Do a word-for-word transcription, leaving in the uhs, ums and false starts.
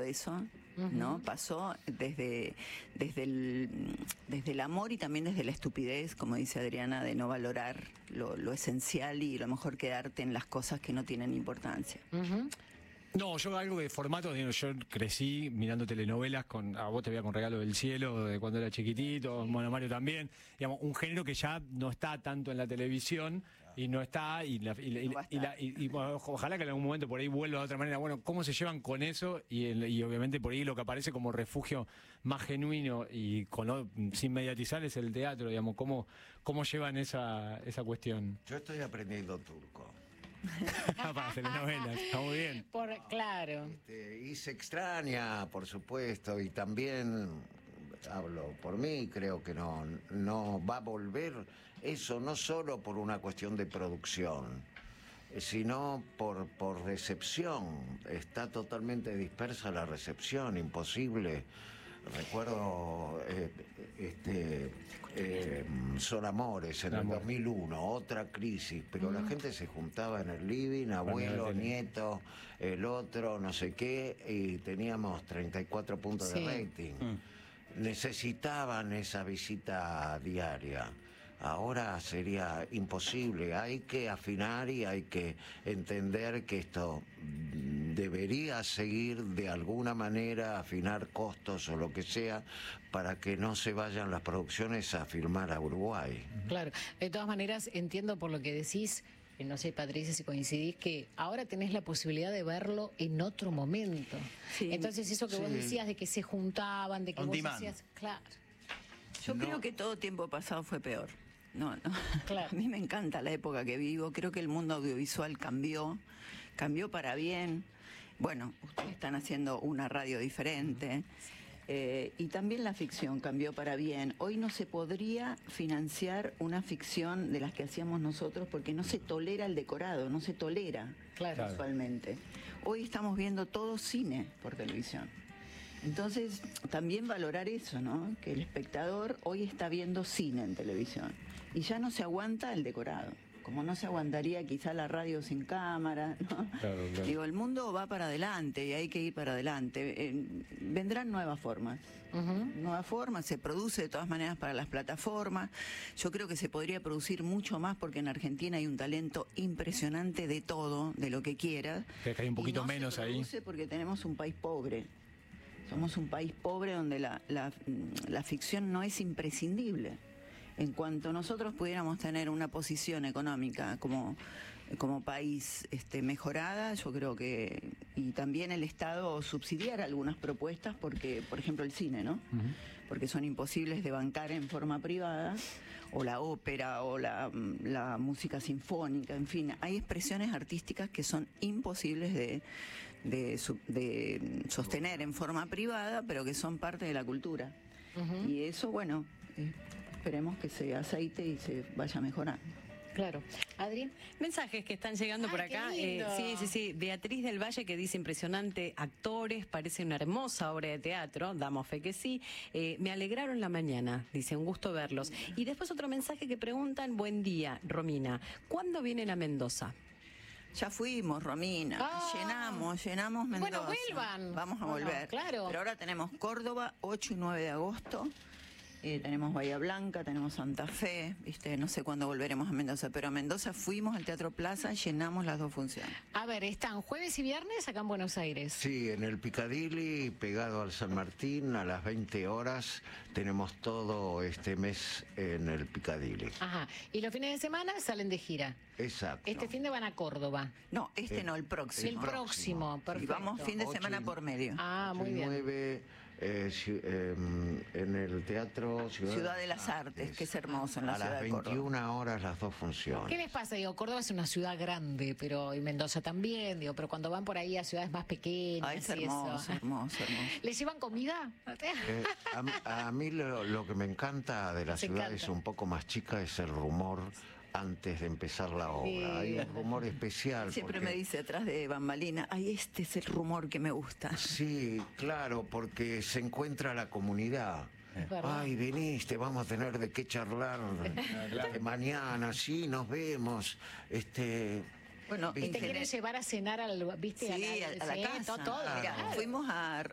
eso, ¿no? Pasó desde, desde, el, desde el amor y también desde la estupidez, como dice Adriana, de no valorar lo, lo esencial y lo mejor quedarte en las cosas que no tienen importancia. Uh-huh. No, yo algo de formato, digo, yo crecí mirando telenovelas, con a vos te veía con Regalo del Cielo, de cuando era chiquitito, bueno, Mario también, digamos, un género que ya no está tanto en la televisión y no está, y, la, y, y, y, la, y, y bueno, ojalá que en algún momento por ahí vuelva de otra manera. Bueno, ¿cómo se llevan con eso? Y, el, y obviamente por ahí lo que aparece como refugio más genuino y con, sin mediatizar es el teatro, digamos, ¿cómo, cómo llevan esa, esa cuestión? Yo estoy aprendiendo turco. Para telenovelas, está muy bien. Por, claro. Este, y se extraña, por supuesto, y también hablo por mí, creo que no, no va a volver eso, no solo por una cuestión de producción, sino por, por recepción. Está totalmente dispersa la recepción, imposible. Recuerdo eh, este, eh, Son Amores en el dos mil uno, otra crisis, pero mm. la gente se juntaba en el living, abuelo, nieto, el otro, no sé qué, y teníamos treinta y cuatro puntos sí. de rating. Mm. Necesitaban esa visita diaria. Ahora sería imposible, hay que afinar y hay que entender que esto debería seguir de alguna manera, afinar costos o lo que sea, para que no se vayan las producciones a filmar a Uruguay. Claro, de todas maneras entiendo por lo que decís, no sé, Patricia, si coincidís, que ahora tenés la posibilidad de verlo en otro momento. Sí. Entonces eso que sí. vos decías de que se juntaban, de que On vos demand. hacías... Claro. Yo no. creo que todo tiempo pasado fue peor. No, no. Claro. A mí me encanta la época que vivo. Creo que el mundo audiovisual cambió, cambió para bien. Bueno, ustedes están haciendo una radio diferente. Eh, y también la ficción cambió para bien. Hoy no se podría financiar una ficción de las que hacíamos nosotros porque no se tolera el decorado, no se tolera claro. usualmente. Hoy estamos viendo todo cine por televisión. Entonces, también valorar eso, ¿no? Que el espectador hoy está viendo cine en televisión y ya no se aguanta el decorado, como no se aguantaría quizá la radio sin cámara, ¿no? Claro, claro. Digo, el mundo va para adelante y hay que ir para adelante. Eh, vendrán nuevas formas, uh-huh. nuevas formas, se produce de todas maneras para las plataformas. Yo creo que se podría producir mucho más porque en Argentina hay un talento impresionante de todo, de lo que quieras. Que hay un poquito y no menos se ahí. produce porque tenemos un país pobre. Somos un país pobre donde la, la, la ficción no es imprescindible. En cuanto nosotros pudiéramos tener una posición económica como, como país este, mejorada, yo creo que... Y también el Estado subsidiar algunas propuestas, porque, por ejemplo, el cine, ¿no? Uh-huh. Porque son imposibles de bancar en forma privada, o la ópera, o la, la música sinfónica, en fin. Hay expresiones artísticas que son imposibles de... De, de sostener en forma privada, pero que son parte de la cultura. Uh-huh. Y eso, bueno, eh, esperemos que se aceite y se vaya mejorando. Claro. Adri. Mensajes que están llegando Ay, por acá. Eh, sí, sí, sí. Beatriz del Valle que dice impresionante, actores, parece una hermosa obra de teatro, damos fe que sí. Eh, me alegraron la mañana, dice, un gusto verlos. Y después otro mensaje que preguntan, buen día, Romina, ¿cuándo vienen a Mendoza? Ya fuimos, Romina, ah, llenamos, llenamos Mendoza. Bueno, vuelvan. Vamos a bueno, volver. Claro. Pero ahora tenemos Córdoba, ocho y nueve de agosto. Eh, tenemos Bahía Blanca, tenemos Santa Fe, ¿viste? No sé cuándo volveremos a Mendoza, pero a Mendoza fuimos al Teatro Plaza, llenamos las dos funciones. A ver, ¿están jueves y viernes acá en Buenos Aires? Sí, en el Piccadilly, pegado al San Martín, a las veinte horas, tenemos todo este mes en el Piccadilly. Ajá, y los fines de semana salen de gira. Exacto. Este fin de van a Córdoba. No, este el, no, el próximo. El próximo, perfecto. Y vamos fin de semana por medio. Ah, muy bien. nueve, eh, eh, en el Teatro Ciudad, Ciudad de las Artes, Artes, que es hermoso en la a ciudad las de Córdoba. veintiuna horas las dos funciones. ¿Qué les pasa? Digo, Córdoba es una ciudad grande, pero y Mendoza también, digo, pero cuando van por ahí a ciudades más pequeñas. Ay, es hermoso, eso. hermoso, hermoso. ¿Les llevan comida? Eh, a, a mí lo, lo que me encanta de la Se ciudad encanta. es un poco más chica, es el rumor antes de empezar la obra. Sí. Hay un rumor especial. Siempre porque... me dice atrás de bambalina, ay, este es el rumor que me gusta. Sí, claro, porque se encuentra la comunidad. Ay, viniste, vamos a tener de qué charlar de mañana, sí, nos vemos. Este... Bueno, ¿Te quieren llevar a cenar al, viste, sí, a la, a, a la sí, casa? todo, todo, Mirá, claro. fuimos a,